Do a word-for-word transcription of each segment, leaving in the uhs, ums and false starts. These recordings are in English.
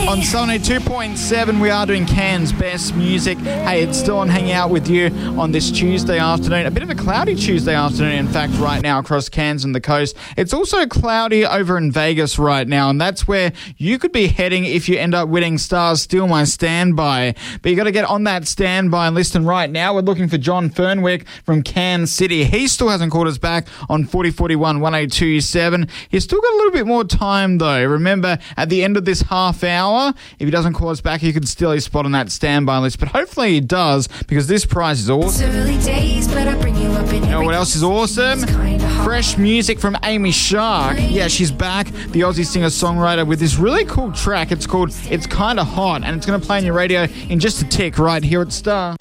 On Sunday two point seven, we are doing Cairns Best Music. Hey, it's still on hanging out with you on this Tuesday afternoon. A bit of a cloudy Tuesday afternoon, in fact, right now across Cairns and the coast. It's also cloudy over in Vegas right now, and that's where you could be heading if you end up winning Stars Steal My Standby. But you got to get on that standby and listen right now. We're looking for John Fernwick from Cairns City. He still hasn't called us back on forty forty-one one eight two seven. He's still got a little bit more time, though. Remember, at the end of this half hour, if he doesn't call us back, he could steal his spot on that standby list. But hopefully he does, because this prize is awesome. Days, but I bring you, up in you know what else is awesome? Fresh music from Amy Shark. Yeah, she's back, the Aussie singer-songwriter, with this really cool track. It's called It's Kinda Hot, and it's going to play on your radio in just a tick right here at Star.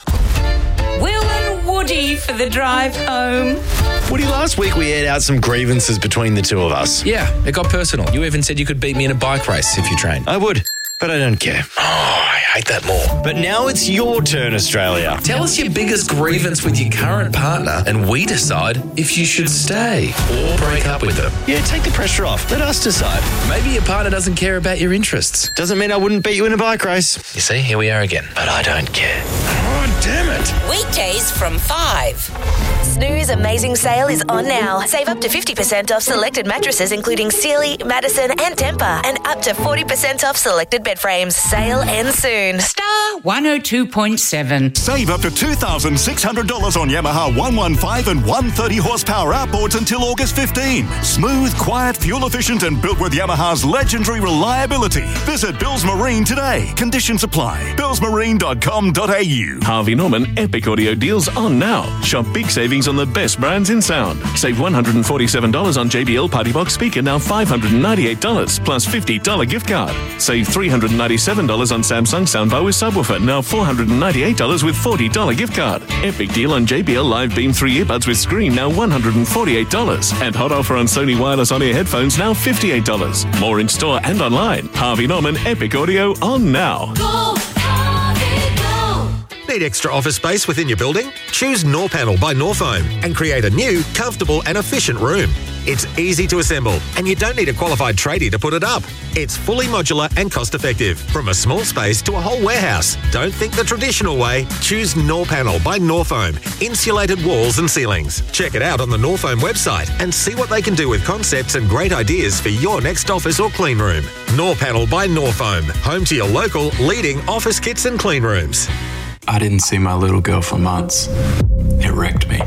Will and Woody for the drive home. Woody, last week we aired out some grievances between the two of us. Yeah, it got personal. You even said you could beat me in a bike race if you trained. I would, but I don't care. Oh, I hate that more. But now it's your turn, Australia. Tell us your biggest grievance with your current partner, and we decide if you should stay or break up with them. Yeah, take the pressure off. Let us decide. Maybe your partner doesn't care about your interests. Doesn't mean I wouldn't beat you in a bike race. You see, here we are again. But I don't care. Oh, damn it. Weekdays from five. Snooze Amazing Sale is on now. Save up to fifty percent off selected mattresses including Sealy, Madison and Tempur, and up to forty percent off selected bed frames. Sale ends soon. Star one oh two point seven. Save up to two thousand six hundred dollars on Yamaha one fifteen and one thirty horsepower outboards until August fifteenth. Smooth, quiet, fuel efficient and built with Yamaha's legendary reliability. Visit Bills Marine today. Conditions apply. bills marine dot com dot a u. Harvey Norman Epic Audio deals on now. Shop big savings on the best brands in sound. Save one hundred forty-seven dollars on J B L Party Box speaker, now five hundred ninety-eight dollars plus fifty dollars gift card. Save three hundred ninety-seven dollars on Samsung soundbar with subwoofer, now four hundred ninety-eight dollars with forty dollars gift card. Epic deal on J B L Live Beam three earbuds with screen, now one hundred forty-eight dollars. And hot offer on Sony wireless on-ear headphones, now fifty-eight dollars. More in store and online. Harvey Norman Epic Audio on now. Go, Harvey, go. Need extra office space within your building? Choose Norpanel by Norfoam and create a new, comfortable and efficient room. It's easy to assemble and you don't need a qualified tradie to put it up. It's fully modular and cost-effective. From a small space to a whole warehouse. Don't think the traditional way. Choose Norpanel by Norfoam. Insulated walls and ceilings. Check it out on the Norfoam website and see what they can do with concepts and great ideas for your next office or clean room. Norpanel by Norfoam. Home to your local leading office kits and clean rooms. I didn't see my little girl for months. It wrecked me.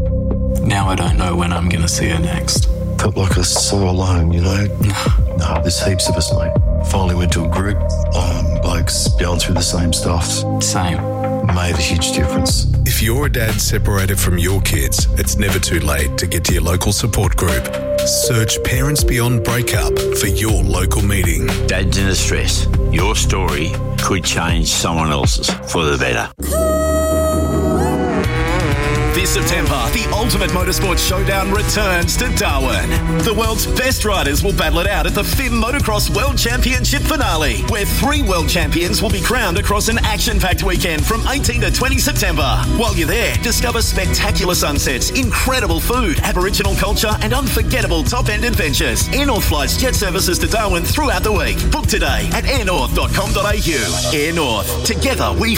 Now I don't know when I'm going to see her next. Felt like I was so alone, you know? No, there's heaps of us, mate. Finally went to a group, um, blokes going through the same stuff. Same. Made a huge difference. If you're a dad separated from your kids, it's never too late to get to your local support group. Search Parents Beyond Breakup for your local meeting. Dads in distress. Your story could change someone else's for the better. This September, the Ultimate Motorsport Showdown returns to Darwin. The world's best riders will battle it out at the F I M Motocross World Championship finale, where three world champions will be crowned across an action-packed weekend from eighteenth to twentieth September. While you're there, discover spectacular sunsets, incredible food, Aboriginal culture, and unforgettable top-end adventures. Air North flights jet services to Darwin throughout the week. Book today at air north dot com dot a u. Air North. Together we